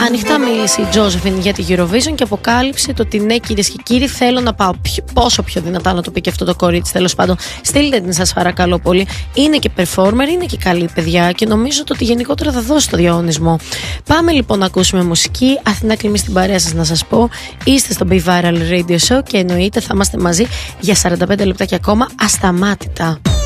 Ανοιχτά μίλησε η Τζόζεφιν για τη Eurovision και αποκάλυψε το ότι ναι, κυρίες και κύριοι, θέλω να πάω. Πόσο πιο δυνατά να το πει και αυτό το κορίτσι, τέλος πάντων. Στείλτε την, σας παρακαλώ πολύ. Είναι και performer, είναι και καλή παιδιά και νομίζω ότι γενικότερα θα δώσει το διαγωνισμό. Πάμε λοιπόν να ακούσουμε μουσική. Αθηνά Κλιμή στην παρέα σας να σας πω. Είστε στο Be Viral Radio Show και εννοείται θα είμαστε μαζί για 45 λεπτάκια ακόμα ασταμάτητα.